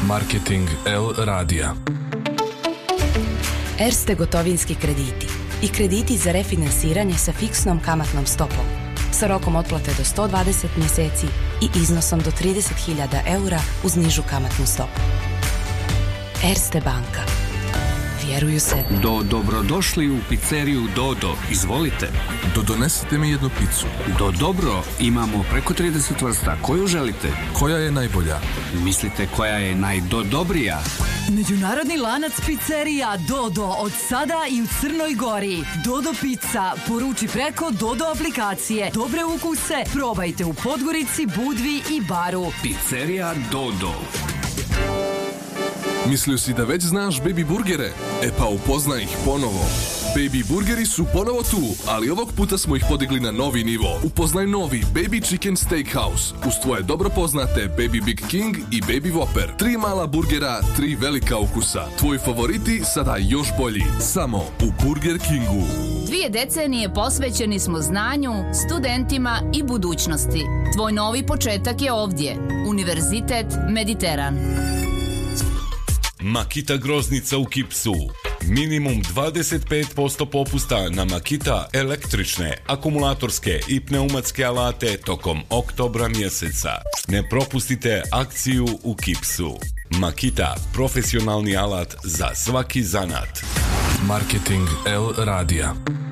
Marketing L radija. Erste gotovinski krediti i krediti za refinansiranje sa fiksnom kamatnom stopom, sa rokom otplate do 120 mjeseci i iznosom do 30.000 eura uz nižu kamatnu stopu. Erste banka. Vjeruju se. Dobrodošli u pizzeriju Dodo. Izvolite. Donesite mi jednu picu. Dobro, imamo preko 30 vrsta. Koju želite? Koja je najbolja? Mislite koja je najdobrija? Međunarodni lanac pizzerija Dodo od sada i u Crnoj Gori. Dodo pizza. Poruči preko Dodo aplikacije. Dobre ukuse probajte u Podgorici, Budvi i Baru. Pizzerija Dodo. Mislio si da već znaš Baby Burgere? E pa upoznaj ih ponovo. Baby Burgeri su ponovo tu, ali ovog puta smo ih podigli na novi nivo. Upoznaj novi Baby Chicken Steakhouse uz tvoje dobro poznate Baby Big King i Baby Whopper. 3 mala burgera, 3 velika ukusa. Tvoji favoriti sada još bolji. Samo u Burger Kingu. 2 decenije posvećeni smo znanju, studentima i budućnosti. Tvoj novi početak je ovdje. Univerzitet Mediteran. Makita groznica u Kipsu. Minimum 25% popusta na Makita električne, akumulatorske i pneumatske alate tokom oktobra mjeseca. Ne propustite akciju u Kipsu. Makita, profesionalni alat za svaki zanat. Marketing L radija.